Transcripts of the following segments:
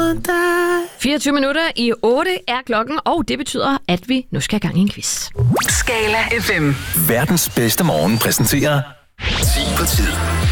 24 minutter i 8 er klokken, og det betyder, at vi nu skal i gang i en quiz. Skala FM. Verdens bedste morgen præsenterer 10 på tid.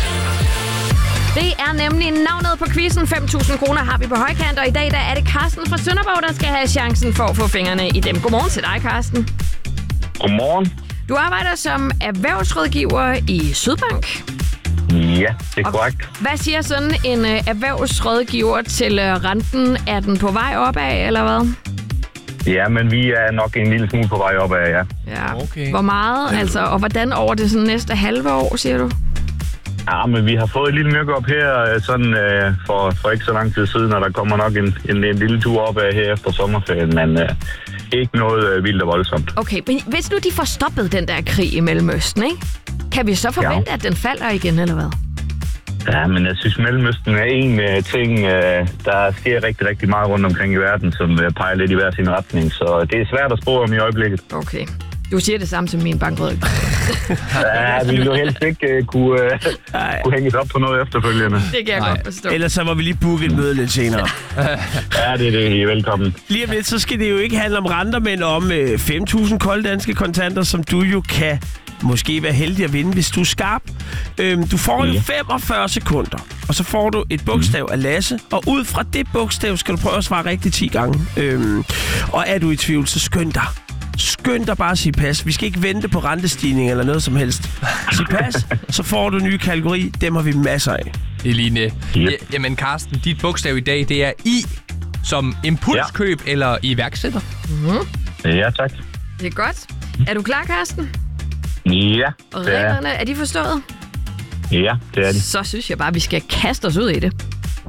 Det er nemlig navnet på quizzen. 5.000 kroner har vi på højkant, og i dag der er det Carsten fra Sønderborg, der skal have chancen for at få fingrene i dem. Godmorgen til dig, Carsten. Godmorgen. Du arbejder som erhvervsrådgiver i Sydbank. Ja, det er korrekt. Hvad siger sådan en erhvervsrådgiver til renten? Er den på vej opad, eller hvad? Ja, men vi er nok en lille smule på vej opad, ja. Ja. Okay. Hvor meget, altså, og hvordan over det sådan næste halve år, siger du? Ja, men vi har fået et lille mørke op her sådan, for ikke så lang tid siden, og der kommer nok en lille tur opad her efter sommerferien, men ikke noget vildt og voldsomt. Okay, men hvis nu de får stoppet den der krig i Mellemøsten, ikke? Kan vi så forvente, at den falder igen, eller hvad? Ja, men jeg synes, Mellemøsten er en ting, der sker rigtig, rigtig meget rundt omkring i verden, som peger lidt i hver sin retning, så det er svært at spore om i øjeblikket. Okay. Du siger det samme som min bankrådgiver. Ja, vi vil jo helst ikke kunne hænges op på noget efterfølgende. Det kan jeg godt forstå. Ellers så må vi lige booke et møde lidt senere. Ja, det er det. I er velkommen. Lige om lidt, så skal det jo ikke handle om renter, men om 5.000 kolde danske kontanter, som du jo kan måske være heldig at vinde, hvis du er skarp. Du får jo 45 sekunder, og så får du et bogstav af Lasse, og ud fra det bogstav skal du prøve at svare rigtigt 10 gange. Og er du i tvivl, så skynd dig. Skynd dig bare at sige pas. Vi skal ikke vente på rentestigning eller noget som helst. Sig pas, så får du en ny kategori. Dem har vi masser af. Eline. Jamen Carsten, dit bogstav i dag, det er I som impulskøb eller iværksætter. Ja, tak. Det er godt. Er du klar, Carsten? Ja, Og det er. reglerne, er de forstået? Ja, det er de. Så synes jeg bare, vi skal kaste os ud i det.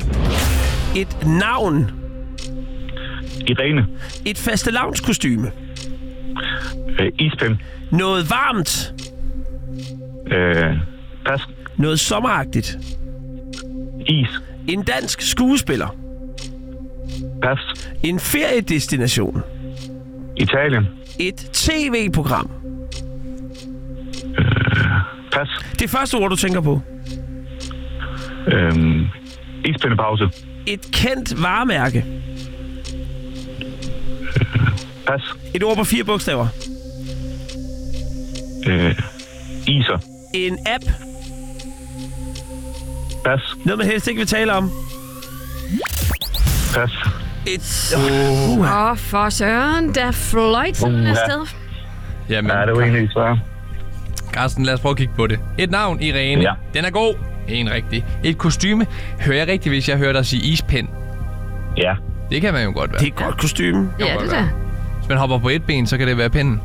Et navn. Irene. Et fastelavnskostyme. Ispind. Noget varmt. Pas. Noget sommeragtigt. Is. En dansk skuespiller. Pas. En feriedestination. Italien. Et tv-program. Pas. Det første ord, du tænker på. Ispindepause. Et kendt varemærke. Pas. Et ord på 4 bogstaver. Iser. En app. Pas. Noget, man helst ikke vil tale om. Pas. Et... For søren, der fløjt sådan afsted. Jamen, Ja, det var egentlig svært. Carsten, lad os prøve at kigge på det. Et navn, Irene. Ja. Den er god. En rigtig. Et kostyme. Hører jeg rigtigt, hvis jeg hører dig sige ispind? Ja. Det kan man jo godt være. Det er et godt kostyme. Ja, det der. Hvis man hopper på et ben, så kan det være pinden.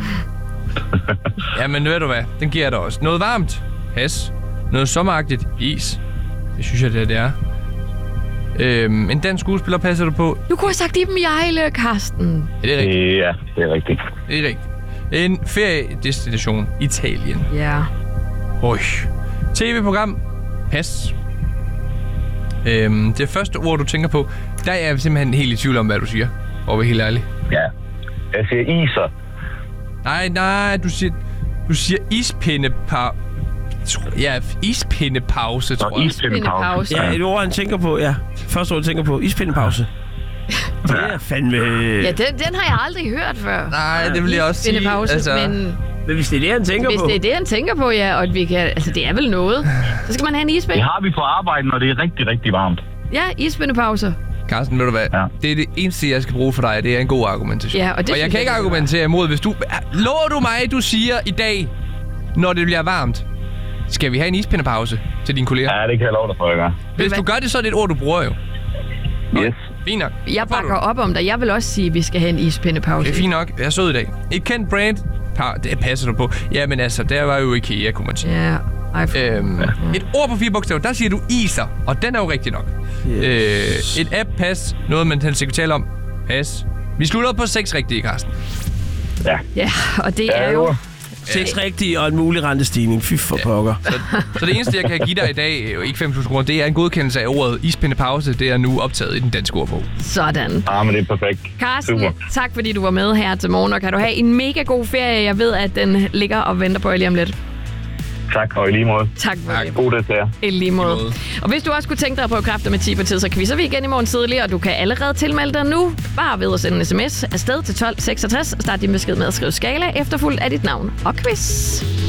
Jamen, ved du hvad? Den giver jeg dig også. Noget varmt. Pas. Noget sommeragtigt. Is. Det synes jeg, det er. En dansk skuespiller passer du på. Du kunne have sagt Iben Hjejle, Carsten. Er det rigtigt? Ja, det er rigtigt. Det er rigtigt. En feriedestination. Italien. Ja. Høj. TV-program. Pas. Det første ord, du tænker på, der er jeg simpelthen helt i tvivl om, hvad du siger. Og helt ærligt. Ja. Jeg siger iser. Nej, du siger ispindepause, tror jeg. Ispindepause. Ja, et ord, han tænker på, ja. Første ord, han tænker på. Ispindepause. Det er fandme... Ja, den har jeg aldrig hørt før. Nej, det vil jeg også sige. Men hvis det er det, han tænker på... Hvis det er det, han tænker på, ja, og vi kan... Altså, det er vel noget. Så skal man have en ispind. Det har vi på arbejde, når det er rigtig, rigtig varmt. Ja, ispindepauser. Carsten, ved du hvad? Ja. Det er det eneste, jeg skal bruge for dig. Det er en god argumentation. Ja, og jeg kan ikke argumentere imod, hvis du... Lover du mig, du siger i dag, når det bliver varmt, skal vi have en ispindepause til dine kolleger? Ja, det kan jeg love dig for, jeg gør. Hvis du gør det, så er det et ord, du bruger jo. Yes. Fint nok. Jeg bakker op om dig. Jeg vil også sige, at vi skal have en ispindepause. Det er fint nok. Jeg er sød i dag. Et kendt brand. Det passer du på. Ja, men altså, der var jo IKEA, kunne man sige. Ja. Et ord på 4 bogstaver, der siger du iser, og den er jo rigtig nok. Yes. Et app, pas. Noget, man helst ikke vil tale om. Pas. Vi slutter på 6 rigtige, Carsten. Ja. Ja, og det er jo... 6 rigtige og en mulig rentestigning. Fy for pokker. Så det eneste, jeg kan give dig i dag, ikke 5.000 kroner, det er en godkendelse af ordet ispindepause. Det er nu optaget i den danske ordbog. Sådan. Men det er perfekt. Carsten, super. Tak fordi du var med her til morgen, og kan du have en mega god ferie. Jeg ved, at den ligger og venter på jer lige om lidt. Tak, og i lige måde. Tak for det. God dag til jer. I lige måde. Og hvis du også kunne tænke dig at prøve kræfter med 10 på tid, så quizzer vi igen i morgen tidlig, og du kan allerede tilmelde dig nu. Bare ved at sende en sms afsted til 1266. Start din besked med at skrive skala, efterfulgt af dit navn og quiz.